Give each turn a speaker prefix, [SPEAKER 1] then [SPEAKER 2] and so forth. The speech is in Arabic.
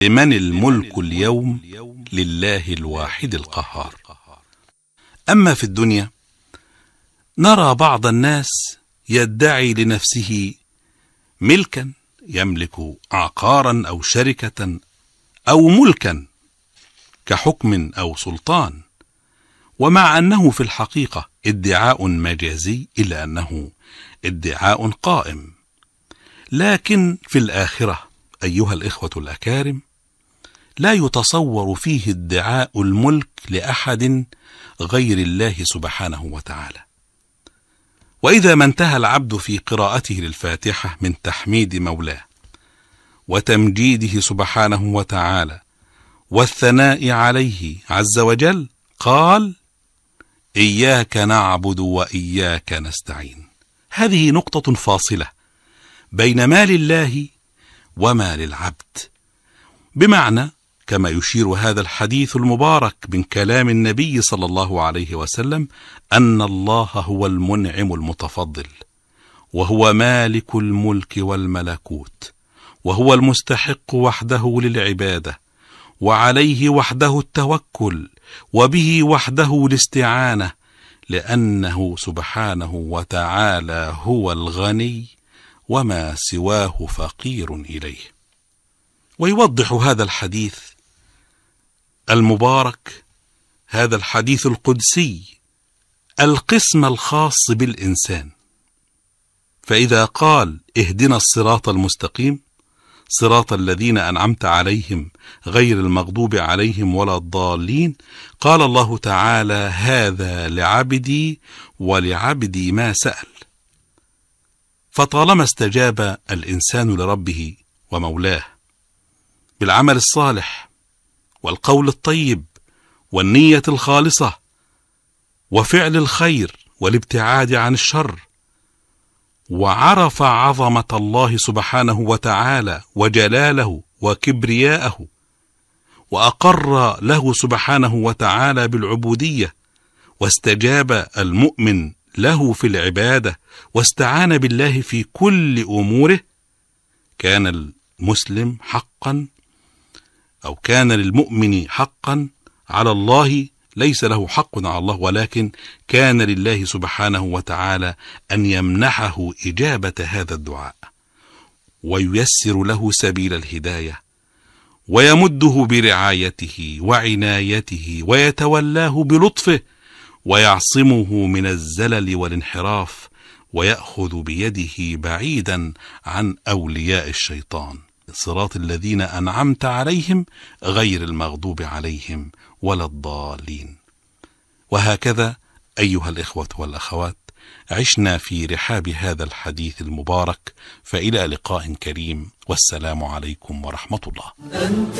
[SPEAKER 1] لمن الملك اليوم؟ لله الواحد القهار. أما في الدنيا نرى بعض الناس يدعي لنفسه ملكا، يملك عقارا أو شركة أو ملكا كحكم أو سلطان، ومع أنه في الحقيقة ادعاء مجازي إلا أنه ادعاء قائم. لكن في الآخرة أيها الإخوة الأكارم لا يتصور فيه ادعاء الملك لأحد غير الله سبحانه وتعالى. وإذا ما انتهى العبد في قراءته للفاتحة من تحميد مولاه وتمجيده سبحانه وتعالى والثناء عليه عز وجل، قال: إياك نعبد وإياك نستعين. هذه نقطة فاصلة بين ما لله وما للعبد، بمعنى كما يشير هذا الحديث المبارك من كلام النبي صلى الله عليه وسلم أن الله هو المنعم المتفضل، وهو مالك الملك والملكوت، وهو المستحق وحده للعبادة، وعليه وحده التوكل، وبه وحده الاستعانة، لأنه سبحانه وتعالى هو الغني وما سواه فقير إليه. ويوضح هذا الحديث المبارك، هذا الحديث القدسي، القسم الخاص بالإنسان. فإذا قال: اهدنا الصراط المستقيم صراط الذين أنعمت عليهم غير المغضوب عليهم ولا الضالين، قال الله تعالى: هذا لعبدي ولعبدي ما سأل. فطالما استجاب الإنسان لربه ومولاه بالعمل الصالح والقول الطيب والنية الخالصة وفعل الخير والابتعاد عن الشر، وعرف عظمة الله سبحانه وتعالى وجلاله وكبرياءه، وأقر له سبحانه وتعالى بالعبودية، واستجاب المؤمن له في العبادة، واستعان بالله في كل أموره، كان المسلم حقا، أو كان للمؤمن حقا على الله، ليس له حق على الله، ولكن كان لله سبحانه وتعالى أن يمنحه إجابة هذا الدعاء، وييسر له سبيل الهداية، ويمده برعايته وعنايته، ويتولاه بلطفه، ويعصمه من الزلل والانحراف، ويأخذ بيده بعيدا عن أولياء الشيطان. صراط الذين أنعمت عليهم غير المغضوب عليهم ولا الضالين. وهكذا أيها الإخوة والأخوات عشنا في رحاب هذا الحديث المبارك، فإلى لقاء كريم، والسلام عليكم ورحمة الله.